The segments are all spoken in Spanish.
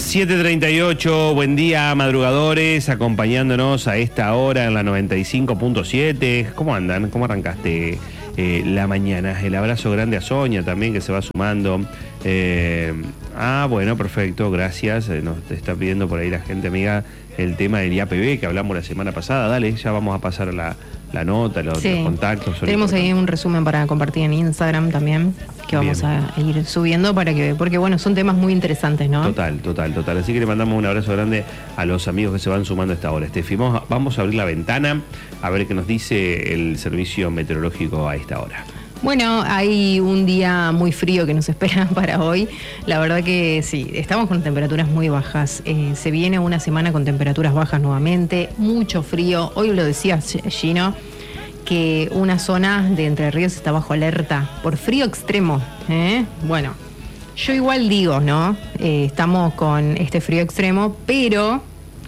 7:38, buen día madrugadores, acompañándonos a esta hora en la 95.7. ¿Cómo andan? ¿Cómo arrancaste la mañana? El abrazo grande a Sonia también, que se va sumando. Bueno, perfecto, gracias. Nos está pidiendo por ahí la gente amiga el tema del IAPB que hablamos la semana pasada. Dale, ya vamos a pasar la nota, los contactos. Tenemos ahí un resumen para compartir en Instagram también, que vamos a ir subiendo porque bueno, son temas muy interesantes, ¿no? Total. Así que le mandamos un abrazo grande a los amigos que se van sumando a esta hora. Vamos a abrir la ventana a ver qué nos dice el servicio meteorológico a esta hora. Bueno, hay un día muy frío que nos espera para hoy. La verdad que sí, estamos con temperaturas muy bajas. Se viene una semana con temperaturas bajas nuevamente, mucho frío. Hoy lo decía Gino, que una zona de Entre Ríos está bajo alerta por frío extremo. Bueno, yo igual digo, ¿no? Estamos con este frío extremo, pero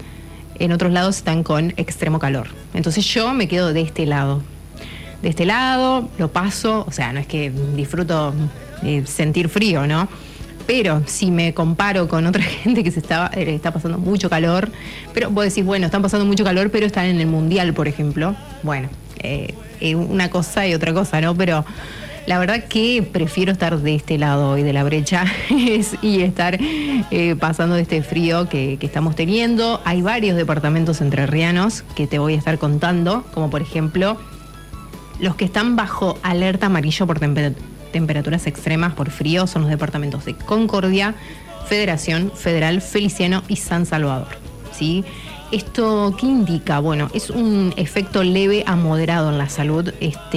en otros lados están con extremo calor. Entonces yo me quedo de este lado. De este lado, lo paso, o sea, no es que disfruto sentir frío, ¿no? Pero si me comparo con otra gente que está pasando mucho calor, pero vos decís, bueno, están pasando mucho calor, pero están en el Mundial, por ejemplo. Bueno, una cosa y otra cosa, ¿no? Pero la verdad que prefiero estar de este lado hoy de la brecha y estar pasando de este frío que estamos teniendo. Hay varios departamentos entrerrianos que te voy a estar contando, como por ejemplo los que están bajo alerta amarillo por temperaturas extremas por frío son los departamentos de Concordia, Federación, Federal, Feliciano y San Salvador, ¿sí? ¿Esto qué indica? Bueno, es un efecto leve a moderado en la salud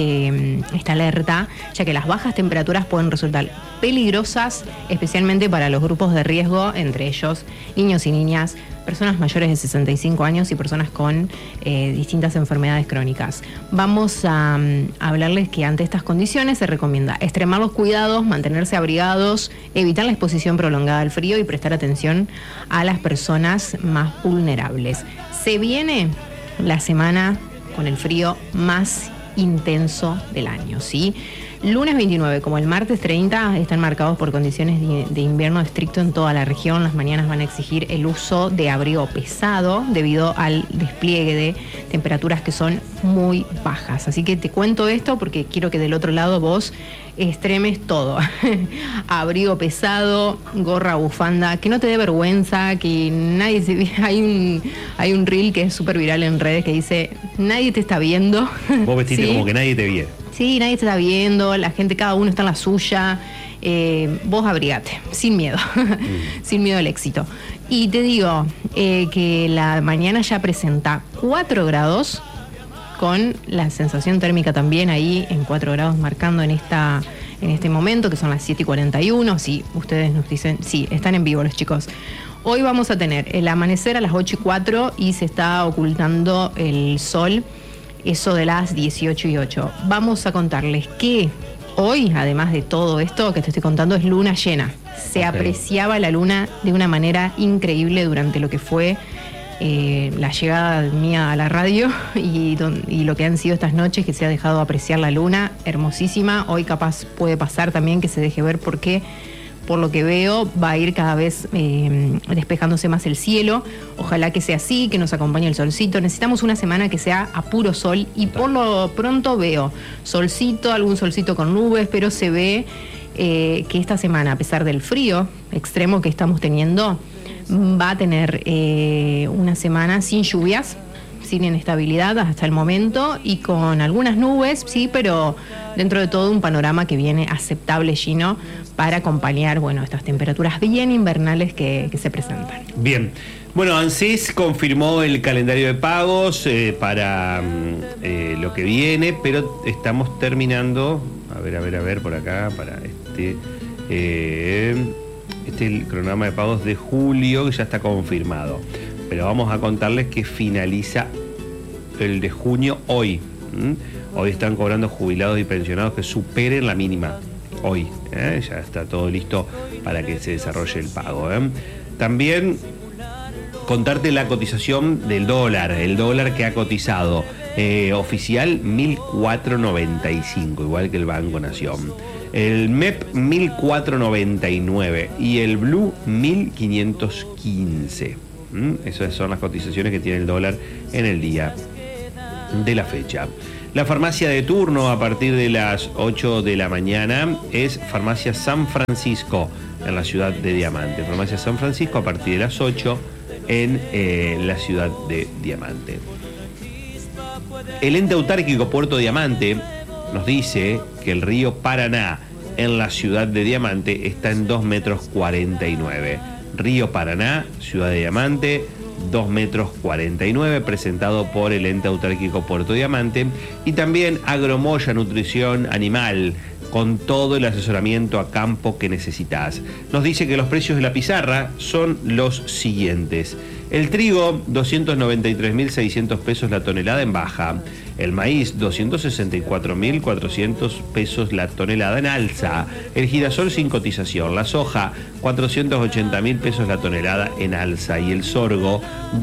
esta alerta, ya que las bajas temperaturas pueden resultar peligrosas, especialmente para los grupos de riesgo, entre ellos niños y niñas, personas mayores de 65 años y personas con distintas enfermedades crónicas. Vamos a hablarles que ante estas condiciones se recomienda extremar los cuidados, mantenerse abrigados, evitar la exposición prolongada al frío y prestar atención a las personas más vulnerables. Se viene la semana con el frío más intenso del año, ¿sí? Lunes 29 como el martes 30 están marcados por condiciones de invierno estricto en toda la región. Las mañanas van a exigir el uso de abrigo pesado debido al despliegue de temperaturas que son muy bajas. Así que te cuento esto porque quiero que del otro lado vos extremes todo. Abrigo pesado, gorra, bufanda, que no te dé vergüenza, que nadie se... Hay un reel que es súper viral en redes que dice, nadie te está viendo. Vos vestiste ¿Sí? Como que nadie te viera. Sí, nadie te está viendo, la gente, cada uno está en la suya. Vos abrigate, sin miedo, sin miedo al éxito. Y te digo que la mañana ya presenta 4 grados, con la sensación térmica también ahí en 4 grados marcando en este momento, que son las 7:41. Sí, ustedes nos dicen, sí, están en vivo los chicos. Hoy vamos a tener el amanecer a las 8:04 y se está ocultando el sol. Eso de las 18:08. Vamos a contarles que hoy, además de todo esto que te estoy contando, es luna llena. Se apreciaba la luna de una manera increíble durante lo que fue la llegada mía a la radio y lo que han sido estas noches, que se ha dejado apreciar la luna, hermosísima. Hoy capaz puede pasar también que se deje ver porque, por lo que veo, va a ir cada vez despejándose más el cielo. Ojalá que sea así, que nos acompañe el solcito. Necesitamos una semana que sea a puro sol y por lo pronto veo solcito, algún solcito con nubes, pero se ve que esta semana, a pesar del frío extremo que estamos teniendo, va a tener una semana sin lluvias, sin inestabilidad hasta el momento y con algunas nubes, sí, pero dentro de todo un panorama que viene aceptable, Gino, para acompañar, bueno, estas temperaturas bien invernales que se presentan. Bien. Bueno, ANSES confirmó el calendario de pagos para lo que viene, pero estamos terminando, a ver por acá, para el cronograma de pagos de julio, que ya está confirmado. Pero vamos a contarles que finaliza el de junio hoy. Hoy están cobrando jubilados y pensionados que superen la mínima. Hoy, ya está todo listo para que se desarrolle el pago. También contarte la cotización del dólar, el dólar que ha cotizado oficial 1.495, igual que el Banco Nación. el MEP 1499 y el Blue 1515. Esas son las cotizaciones que tiene el dólar en el día de la fecha. La farmacia de turno a partir de las 8 de la mañana es Farmacia San Francisco en la ciudad de Diamante. Farmacia San Francisco a partir de las 8 en la ciudad de Diamante. El ente autárquico Puerto Diamante nos dice que el río Paraná en la ciudad de Diamante está en 2,49 metros. Río Paraná, ciudad de Diamante, 2,49 metros, presentado por el ente autárquico Puerto Diamante. Y también Agromoya Nutrición Animal, con todo el asesoramiento a campo que necesitas. Nos dice que los precios de la pizarra son los siguientes. El trigo, 293.600 pesos la tonelada en baja. El maíz, 264.400 pesos la tonelada en alza. El girasol sin cotización. La soja, 480.000 pesos la tonelada en alza. Y el sorgo,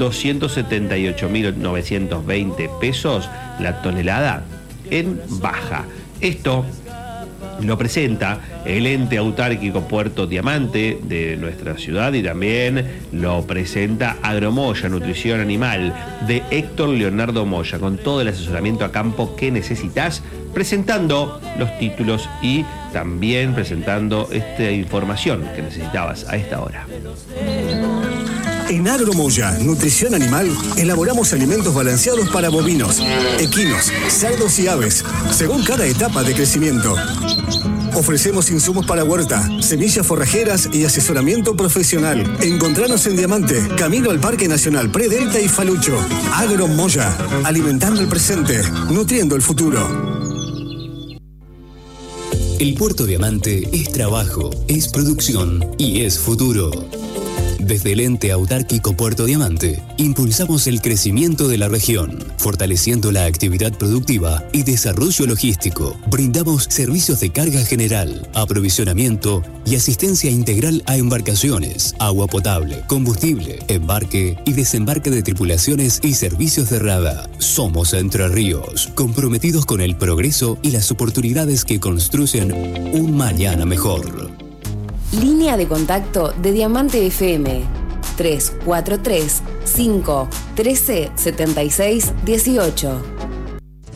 278.920 pesos la tonelada en baja. Esto lo presenta el ente autárquico Puerto Diamante de nuestra ciudad y también lo presenta Agromoya Nutrición Animal de Héctor Leonardo Moya, con todo el asesoramiento a campo que necesitas, presentando los títulos y también presentando esta información que necesitabas a esta hora. En Agromoya Nutrición Animal elaboramos alimentos balanceados para bovinos, equinos, cerdos y aves, según cada etapa de crecimiento. Ofrecemos insumos para huerta, semillas forrajeras y asesoramiento profesional. Encontranos en Diamante, camino al Parque Nacional Predelta y Falucho. Agromoya, alimentando el presente, nutriendo el futuro. El Puerto Diamante es trabajo, es producción y es futuro. Desde el ente autárquico Puerto Diamante, impulsamos el crecimiento de la región, fortaleciendo la actividad productiva y desarrollo logístico. Brindamos servicios de carga general, aprovisionamiento y asistencia integral a embarcaciones, agua potable, combustible, embarque y desembarque de tripulaciones y servicios de rada. Somos Entre Ríos, comprometidos con el progreso y las oportunidades que construyen un mañana mejor. Línea de contacto de Diamante FM 343 513 76 18.